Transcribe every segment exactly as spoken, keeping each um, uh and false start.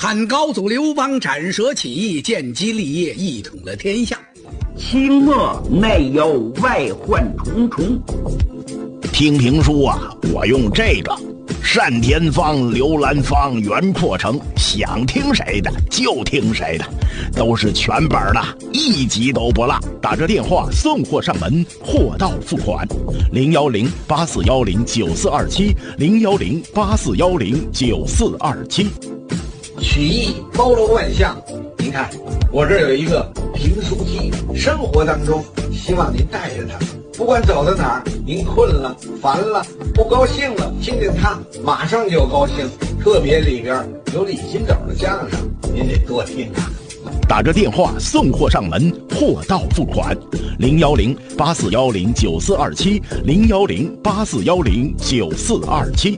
汉高祖刘邦斩蛇起义，建基立业，一统了天下。 清末内忧外患重重。 听评书啊，我用这个单田芳、刘兰芳、袁阔成，想听谁的就听谁的，都是全本的，一集都不落。打着电话送货上门，货到付款。零幺零八四幺零九四二七，零幺零八四幺零九四二七。 曲艺包罗万象，您看我这有一个评书机，生活当中希望您带着它，不管走到哪儿，您困了、烦了、不高兴了，听听它，马上就高兴。特别里边有李金斗的相声，您得多听啊。 打着电话送货上门，货到付款。零幺零八四幺零九四二七，零幺零八四幺零九四二七。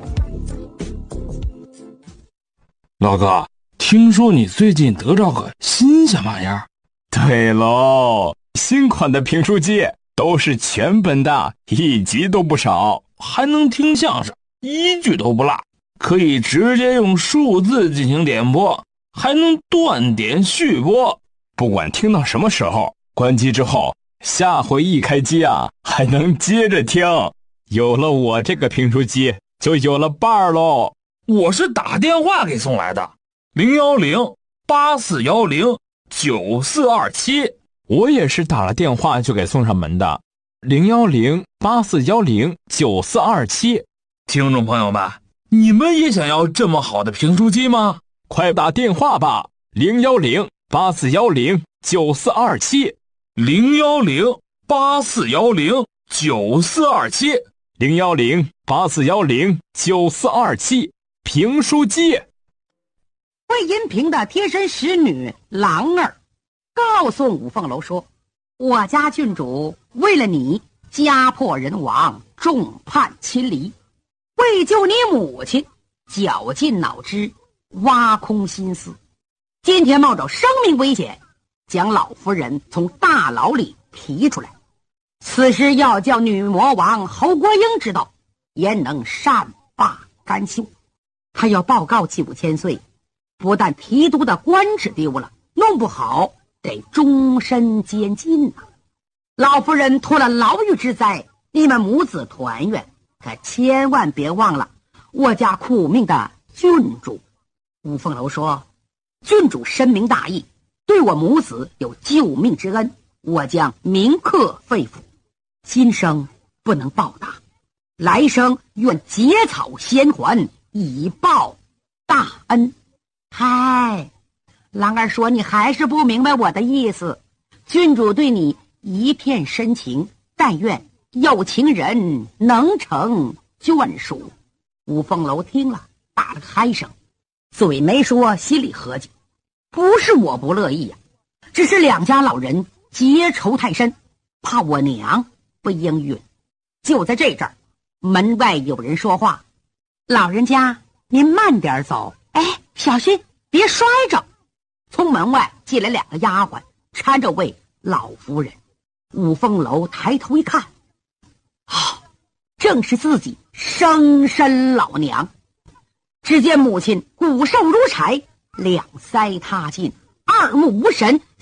老哥，听说你最近得着个新鲜玩意儿？ 对喽，新款的评书机都是全本的，一集都不少， 还能听相声，一句都不落，可以直接用数字进行点播，还能断点续播。 不管听到什么时候，关机之后，下回一开机啊，还能接着听。有了我这个评书机，就有了伴儿喽。 我是打电话给送来的，零幺零八四幺零九四二七。 我也是打了电话就给送上门的，零幺零八四幺零九四二七。 听众朋友们，你们也想要这么好的评书机吗？ 快打电话吧，零幺零八四幺零九四二七， 零幺零八四幺零九四二七， 零幺零八四幺零九四二七。评书机。 魏银平的贴身使女郎儿告诉五凤楼说，我家郡主为了你家破人亡，众叛亲离，为救你母亲绞尽脑汁，挖空心思，今天冒着生命危险将老夫人从大牢里提出来，此时要叫女魔王侯国英知道，焉能善罢甘休。他要报告纪武千岁，不但提督的官职丢了，弄不好得终身监禁啊！老夫人脱了牢狱之灾，你们母子团圆，可千万别忘了我家苦命的郡主。五凤楼说，郡主深明大义，对我母子有救命之恩，我将铭刻肺腑，今生不能报答，来生愿结草先还，以报大恩。嗨，郎儿说你还是不明白我的意思，郡主对你一片深情，但愿有情人能成眷属。五凤楼听了打了个嗨声，嘴没说，心里合计，不是我不乐意呀、啊，只是两家老人结仇太深，怕我娘不应允。就在这阵儿，门外有人说话，老人家您慢点走，哎，小心别摔着。从门外进来两个丫鬟，搀着位老夫人。五凤楼抬头一看，好、哦，正是自己生身老娘。只见母亲骨瘦如柴，两腮塌进，二目无神，